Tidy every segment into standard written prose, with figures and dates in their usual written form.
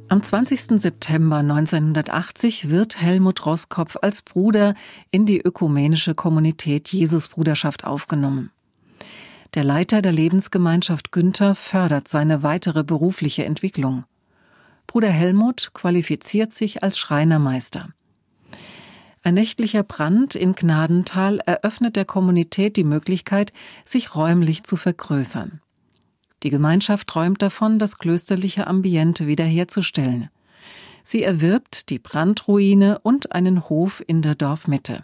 Am 20. September 1980 wird Helmut Roskopf als Bruder in die ökumenische Kommunität Jesusbruderschaft aufgenommen. Der Leiter der Lebensgemeinschaft Günther fördert seine weitere berufliche Entwicklung. Bruder Helmut qualifiziert sich als Schreinermeister. Ein nächtlicher Brand in Gnadental eröffnet der Kommunität die Möglichkeit, sich räumlich zu vergrößern. Die Gemeinschaft träumt davon, das klösterliche Ambiente wiederherzustellen. Sie erwirbt die Brandruine und einen Hof in der Dorfmitte.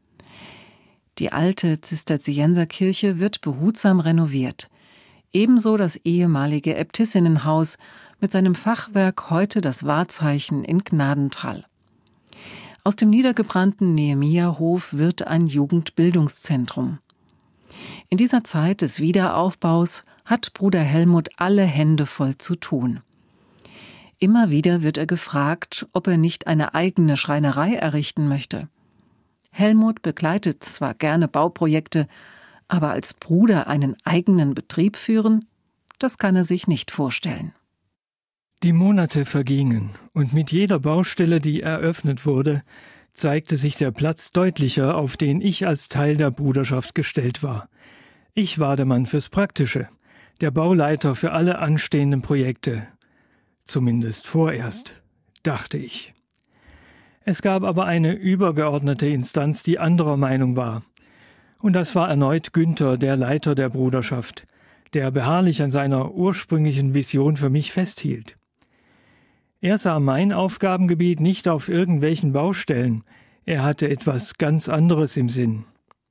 Die alte Zisterzienserkirche wird behutsam renoviert. Ebenso das ehemalige Äbtissinnenhaus mit seinem Fachwerk, heute das Wahrzeichen in Gnadental. Aus dem niedergebrannten Nehemia-Hof wird ein Jugendbildungszentrum. In dieser Zeit des Wiederaufbaus hat Bruder Helmut alle Hände voll zu tun. Immer wieder wird er gefragt, ob er nicht eine eigene Schreinerei errichten möchte. Helmut begleitet zwar gerne Bauprojekte, aber als Bruder einen eigenen Betrieb führen, das kann er sich nicht vorstellen. Die Monate vergingen und mit jeder Baustelle, die eröffnet wurde, zeigte sich der Platz deutlicher, auf den ich als Teil der Bruderschaft gestellt war. Ich war der Mann fürs Praktische, der Bauleiter für alle anstehenden Projekte. Zumindest vorerst, dachte ich. Es gab aber eine übergeordnete Instanz, die anderer Meinung war. Und das war erneut Günther, der Leiter der Bruderschaft, der beharrlich an seiner ursprünglichen Vision für mich festhielt. Er sah mein Aufgabengebiet nicht auf irgendwelchen Baustellen, er hatte etwas ganz anderes im Sinn.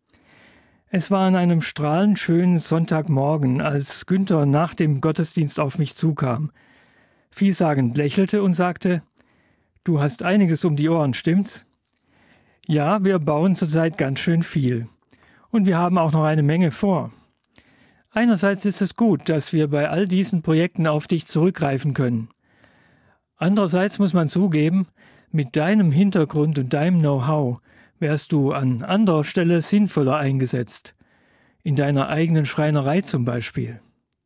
Es war an einem strahlend schönen Sonntagmorgen, als Günther nach dem Gottesdienst auf mich zukam, vielsagend lächelte und sagte: »Du hast einiges um die Ohren, stimmt's?« »Ja, wir bauen zurzeit ganz schön viel. Und wir haben auch noch eine Menge vor. Einerseits ist es gut, dass wir bei all diesen Projekten auf dich zurückgreifen können. Andererseits muss man zugeben, mit deinem Hintergrund und deinem Know-how wärst du an anderer Stelle sinnvoller eingesetzt. In deiner eigenen Schreinerei zum Beispiel.«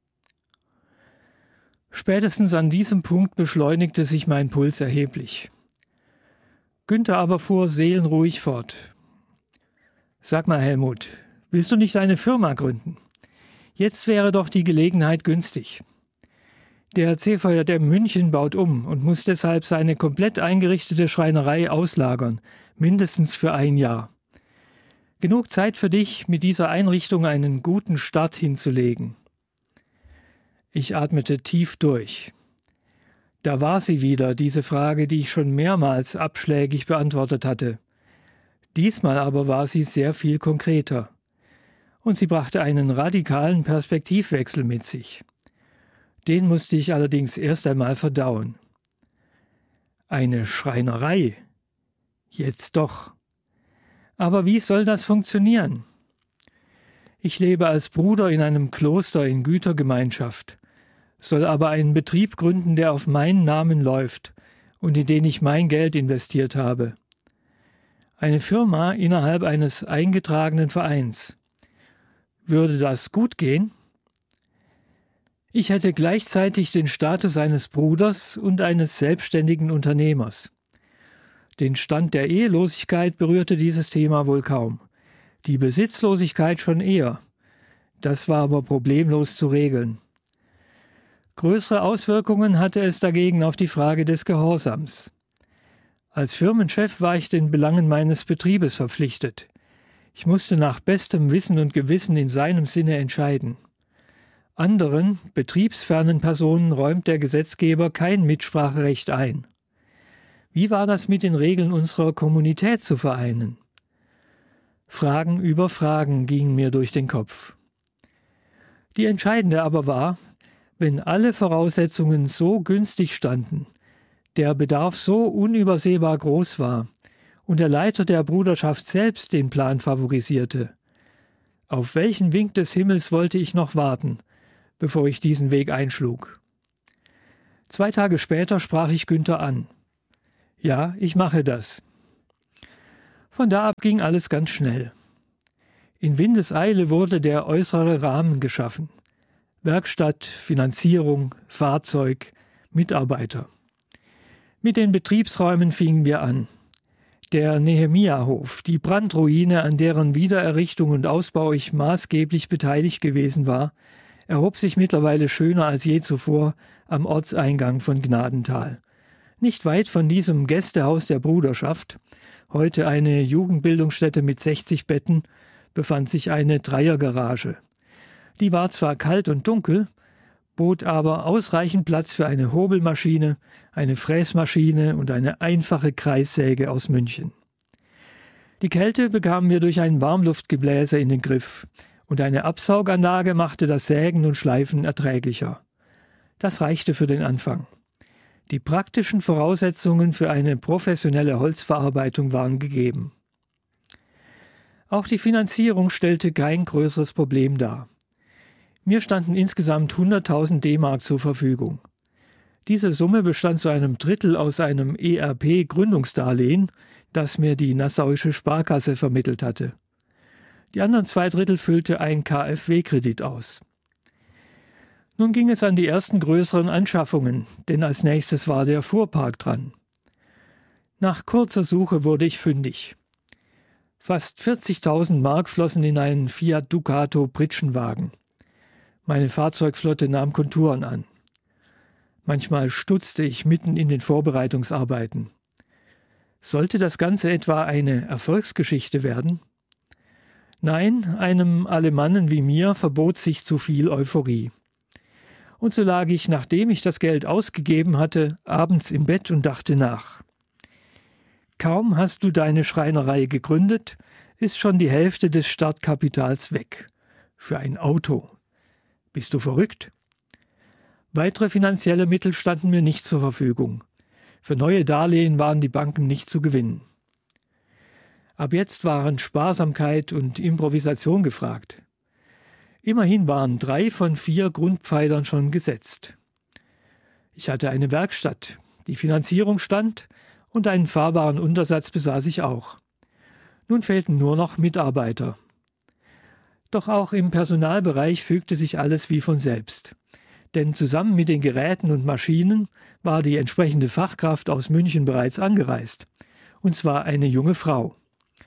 Spätestens an diesem Punkt beschleunigte sich mein Puls erheblich. Günther aber fuhr seelenruhig fort. »Sag mal, Helmut, willst du nicht eine Firma gründen? Jetzt wäre doch die Gelegenheit günstig. Der CVJM München baut um und muss deshalb seine komplett eingerichtete Schreinerei auslagern, mindestens für 1 Jahr. Genug Zeit für dich, mit dieser Einrichtung einen guten Start hinzulegen.« Ich atmete tief durch. Da war sie wieder, diese Frage, die ich schon mehrmals abschlägig beantwortet hatte. Diesmal aber war sie sehr viel konkreter. Und sie brachte einen radikalen Perspektivwechsel mit sich. Den musste ich allerdings erst einmal verdauen. Eine Schreinerei? Jetzt doch. Aber wie soll das funktionieren? Ich lebe als Bruder in einem Kloster in Gütergemeinschaft, soll aber einen Betrieb gründen, der auf meinen Namen läuft und in den ich mein Geld investiert habe. Eine Firma innerhalb eines eingetragenen Vereins. Würde das gut gehen? Ich hätte gleichzeitig den Status eines Bruders und eines selbstständigen Unternehmers. Den Stand der Ehelosigkeit berührte dieses Thema wohl kaum. Die Besitzlosigkeit schon eher. Das war aber problemlos zu regeln. Größere Auswirkungen hatte es dagegen auf die Frage des Gehorsams. Als Firmenchef war ich den Belangen meines Betriebes verpflichtet. Ich musste nach bestem Wissen und Gewissen in seinem Sinne entscheiden. Anderen, betriebsfernen Personen räumt der Gesetzgeber kein Mitspracherecht ein. Wie war das mit den Regeln unserer Kommunität zu vereinen? Fragen über Fragen gingen mir durch den Kopf. Die entscheidende aber war, wenn alle Voraussetzungen so günstig standen, der Bedarf so unübersehbar groß war und der Leiter der Bruderschaft selbst den Plan favorisierte, auf welchen Wink des Himmels wollte ich noch warten, bevor ich diesen Weg einschlug? 2 Tage später sprach ich Günther an. Ja, ich mache das. Von da ab ging alles ganz schnell. In Windeseile wurde der äußere Rahmen geschaffen. Werkstatt, Finanzierung, Fahrzeug, Mitarbeiter. Mit den Betriebsräumen fingen wir an. Der Nehemia-Hof, die Brandruine, an deren Wiedererrichtung und Ausbau ich maßgeblich beteiligt gewesen war, erhob sich mittlerweile schöner als je zuvor am Ortseingang von Gnadenthal. Nicht weit von diesem Gästehaus der Bruderschaft, heute eine Jugendbildungsstätte mit 60 Betten, befand sich eine Dreiergarage. Die war zwar kalt und dunkel, bot aber ausreichend Platz für eine Hobelmaschine, eine Fräsmaschine und eine einfache Kreissäge aus München. Die Kälte bekamen wir durch ein Warmluftgebläse in den Griff und eine Absauganlage machte das Sägen und Schleifen erträglicher. Das reichte für den Anfang. Die praktischen Voraussetzungen für eine professionelle Holzverarbeitung waren gegeben. Auch die Finanzierung stellte kein größeres Problem dar. Mir standen insgesamt 100.000 D-Mark zur Verfügung. Diese Summe bestand zu einem Drittel aus einem ERP-Gründungsdarlehen, das mir die Nassauische Sparkasse vermittelt hatte. Die anderen 2 Drittel füllte ein KfW-Kredit aus. Nun ging es an die ersten größeren Anschaffungen, denn als nächstes war der Fuhrpark dran. Nach kurzer Suche wurde ich fündig. Fast 40.000 Mark flossen in einen Fiat Ducato Pritschenwagen. Meine Fahrzeugflotte nahm Konturen an. Manchmal stutzte ich mitten in den Vorbereitungsarbeiten. Sollte das Ganze etwa eine Erfolgsgeschichte werden? Nein, einem Alemannen wie mir verbot sich zu viel Euphorie. Und so lag ich, nachdem ich das Geld ausgegeben hatte, abends im Bett und dachte nach. Kaum hast du deine Schreinerei gegründet, ist schon die Hälfte des Startkapitals weg. Für ein Auto. Bist du verrückt? Weitere finanzielle Mittel standen mir nicht zur Verfügung. Für neue Darlehen waren die Banken nicht zu gewinnen. Ab jetzt waren Sparsamkeit und Improvisation gefragt. Immerhin waren 3 von 4 Grundpfeilern schon gesetzt. Ich hatte eine Werkstatt, die Finanzierung stand und einen fahrbaren Untersatz besaß ich auch. Nun fehlten nur noch Mitarbeiter. Doch auch im Personalbereich fügte sich alles wie von selbst. Denn zusammen mit den Geräten und Maschinen war die entsprechende Fachkraft aus München bereits angereist. Und zwar eine junge Frau.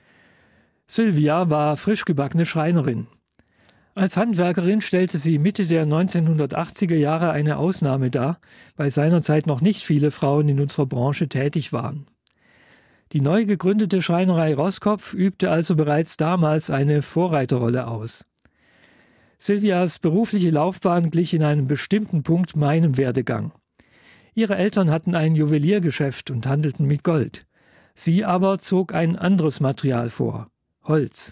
Sylvia war frisch gebackene Schreinerin. Als Handwerkerin stellte sie Mitte der 1980er Jahre eine Ausnahme dar, weil seinerzeit noch nicht viele Frauen in unserer Branche tätig waren. Die neu gegründete Schreinerei Roskopf übte also bereits damals eine Vorreiterrolle aus. Sylvias berufliche Laufbahn glich in einem bestimmten Punkt meinem Werdegang. Ihre Eltern hatten ein Juweliergeschäft und handelten mit Gold. Sie aber zog ein anderes Material vor, Holz.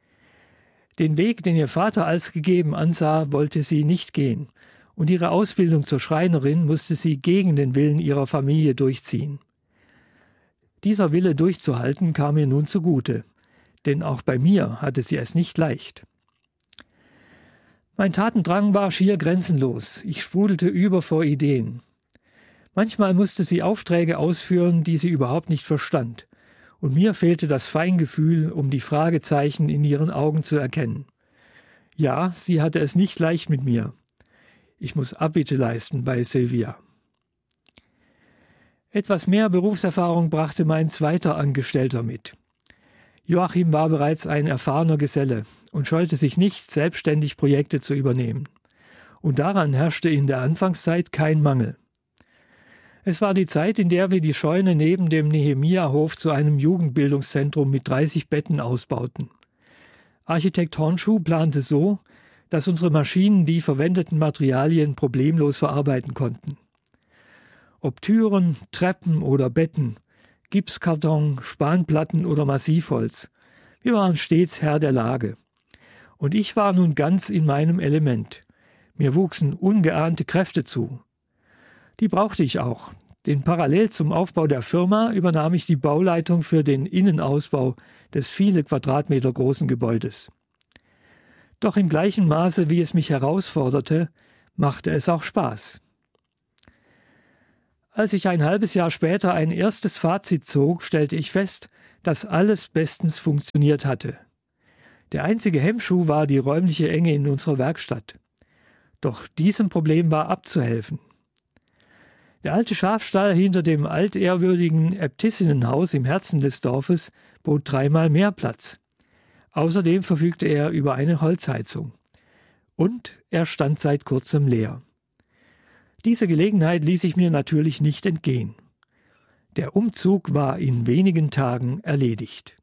Den Weg, den ihr Vater als gegeben ansah, wollte sie nicht gehen, und ihre Ausbildung zur Schreinerin musste sie gegen den Willen ihrer Familie durchziehen. Dieser Wille durchzuhalten kam ihr nun zugute, denn auch bei mir hatte sie es nicht leicht. Mein Tatendrang war schier grenzenlos, ich sprudelte über vor Ideen. Manchmal musste sie Aufträge ausführen, die sie überhaupt nicht verstand, und mir fehlte das Feingefühl, um die Fragezeichen in ihren Augen zu erkennen. Ja, sie hatte es nicht leicht mit mir. Ich muss Abbitte leisten bei Sylvia. Etwas mehr Berufserfahrung brachte mein zweiter Angestellter mit. Joachim war bereits ein erfahrener Geselle und scheute sich nicht, selbstständig Projekte zu übernehmen. Und daran herrschte in der Anfangszeit kein Mangel. Es war die Zeit, in der wir die Scheune neben dem Nehemia-Hof zu einem Jugendbildungszentrum mit 30 Betten ausbauten. Architekt Hornschuh plante so, dass unsere Maschinen die verwendeten Materialien problemlos verarbeiten konnten. Ob Türen, Treppen oder Betten, Gipskarton, Spanplatten oder Massivholz. Wir waren stets Herr der Lage. Und ich war nun ganz in meinem Element. Mir wuchsen ungeahnte Kräfte zu. Die brauchte ich auch, denn parallel zum Aufbau der Firma übernahm ich die Bauleitung für den Innenausbau des viele Quadratmeter großen Gebäudes. Doch im gleichen Maße, wie es mich herausforderte, machte es auch Spaß. Als ich ein halbes Jahr später ein erstes Fazit zog, stellte ich fest, dass alles bestens funktioniert hatte. Der einzige Hemmschuh war die räumliche Enge in unserer Werkstatt. Doch diesem Problem war abzuhelfen. Der alte Schafstall hinter dem altehrwürdigen Äbtissinnenhaus im Herzen des Dorfes bot 3-mal mehr Platz. Außerdem verfügte er über eine Holzheizung. Und er stand seit kurzem leer. Diese Gelegenheit ließ ich mir natürlich nicht entgehen. Der Umzug war in wenigen Tagen erledigt.